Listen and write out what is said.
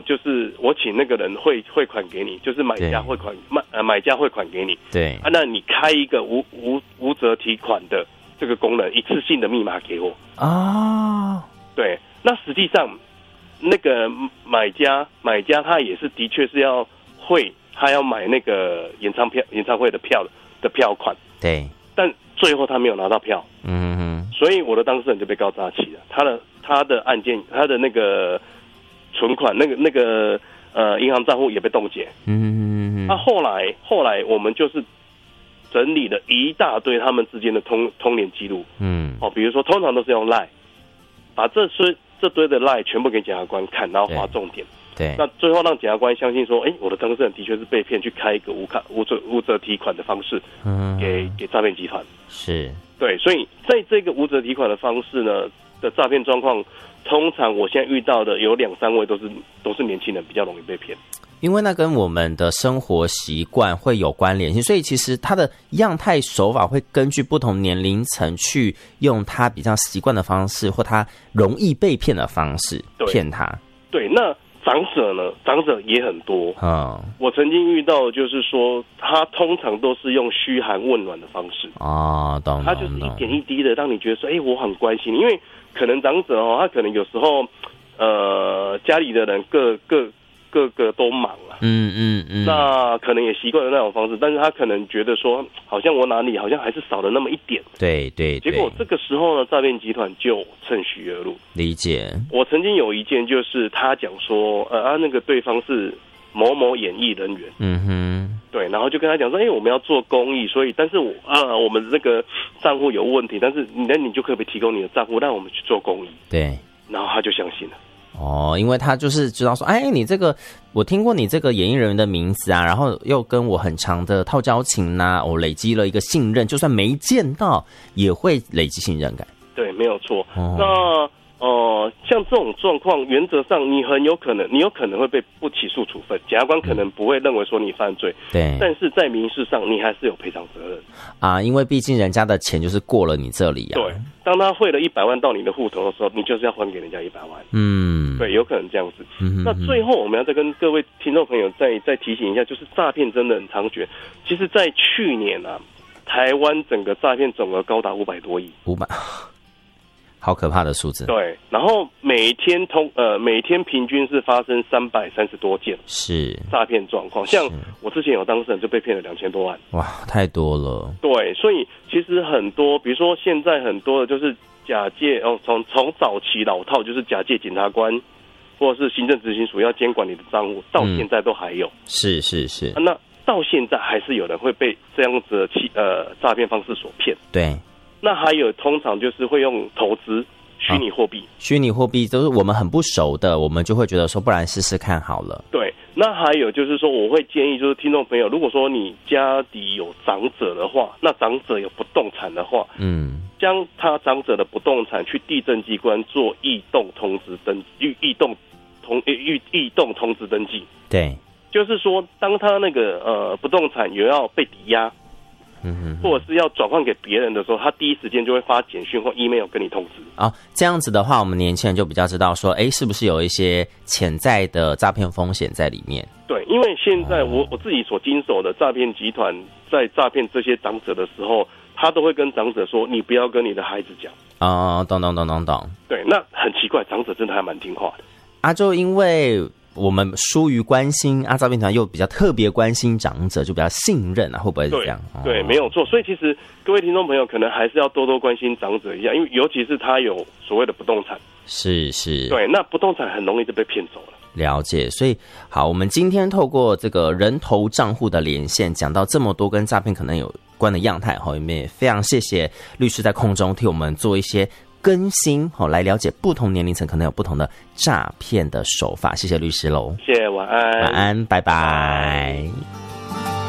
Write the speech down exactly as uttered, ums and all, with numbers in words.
就是我请那个人汇汇款给你，就是买家汇款买呃买家汇款给你， 对啊，那你开一个无无无责提款的这个功能，一次性的密码给我啊， 对，那实际上那个买家买家他也是的确是要汇，他要买那个演唱票演唱会的票的票款， 对， 但最后他没有拿到票， 嗯哼， 所以我的当事人就被告诈欺了，他的他的案件他的那个存款那个那个呃银行账户也被冻结， 嗯哼， 那、啊、后来后来我们就是整理了一大堆他们之间的通通联记录， 嗯， 哦，比如说通常都是用 LINE， 把这堆这堆的 LINE 全部给检察官看，然后划重点。 对， 那最后让检察官相信说，哎，我的当事人的确是被骗去开一个无卡无责无责提款的方式，嗯，给给诈骗集团。 是， 对，所以在这个无责提款的方式呢的诈骗状况，通常我现在遇到的有两三位都是都是年轻人，比较容易被骗。 因为那跟我们的生活习惯会有关联性，所以其实它的样态手法会根据不同年龄层去用他比较习惯的方式，或他容易被骗的方式骗他。 对，那长者呢？长者也很多。嗯，我曾经遇到，就是说他通常都是用嘘寒问暖的方式。 哦，懂。 他就是一点一滴的让你觉得说，哎、欸，我很关心你，因为可能长者哦，他可能有时候，呃，家里的人各各。各个都忙了、啊，嗯嗯嗯，那可能也习惯了那种方式，但是他可能觉得说，好像我哪里好像还是少了那么一点， 对对对， 结果这个时候呢，诈骗集团就趁虚而入。 理解。我曾经有一件，就是他讲说，呃啊，那个对方是某某演艺人员，嗯哼，对，然后就跟他讲说，哎、欸，我们要做公益，所以，但是我啊，我们这个账户有问题，但是那你就可不可以提供你的账户，让我们去做公益？ 对， 然后他就相信了。 哦，因为他就是知道说，哎，你这个我听过你这个演艺人员的名字啊，然后又跟我很长的套交情呐、啊，我累积了一个信任，就算没见到也会累积信任感。 对，没有错。哦、那呃，像这种状况，原则上你很有可能，你有可能会被不起诉处分，检察官可能不会认为说你犯罪， 对， 但是在民事上你还是有赔偿责任啊，因为毕竟人家的钱就是过了你这里啊。 对，当他汇了一百万到你的户头的时候，你就是要还给人家一百万。嗯，对，有可能这样子。嗯，那最后我们要再跟各位听众朋友再再提醒一下，就是诈骗真的很猖獗。其实，在去年啊，台湾整个诈骗总额高达五百多亿， 五百。好可怕的数字。 对，然后每天通呃每天平均是发生三百三十多件是诈骗状况，像我之前有当事人就被骗了两千多万， 哇，太多了。 对，所以其实很多，比如说现在很多的就是假借哦，从从早期老套就是假借检察官或者是行政执行署要监管你的账户，到现在都还有。嗯、 是是是、 啊，那到现在还是有人会被这样子的欺呃诈骗方式所骗。 对。 那还有，通常就是会用投资虚拟货币、啊， 虚拟货币都是我们很不熟的，我们就会觉得说，不然试试看好了。 对，那还有就是说，我会建议就是听众朋友，如果说你家里有长者的话，那长者有不动产的话，嗯，将他长者的不动产去地政机关做异动通知登异异动通异异动通知登记。对，就是说，当他那个呃不动产有要被抵押。嗯，或者是要转换给别人的时候，他第一时间就会发简讯或 email 跟你通知。 哦，这样子的话，我们年轻人就比较知道说，哎，是不是有一些潜在的诈骗风险在里面？ 对，因为现在我我自己所经手的诈骗集团在诈骗这些长者的时候，他都会跟长者说，你不要跟你的孩子讲。 哦，懂懂懂懂懂。 对，那很奇怪，长者真的还蛮听话的。 啊，就因为我们疏于关心，啊，诈骗团又比较特别关心长者，就比较信任啊，会不会是这样？ 对，对，没有错。所以其实各位听众朋友可能还是要多多关心长者一下，因为尤其是他有所谓的不动产， 是是， 对，那不动产很容易就被骗走了。 了解，所以好，我们今天透过这个人头账户的连线，讲到这么多跟诈骗可能有关的样态，哈，也非常谢谢律师在空中替我们做一些更新，来了解不同年龄层可能有不同的诈骗的手法。谢谢律师喽， 谢谢，晚安， 晚安，拜拜。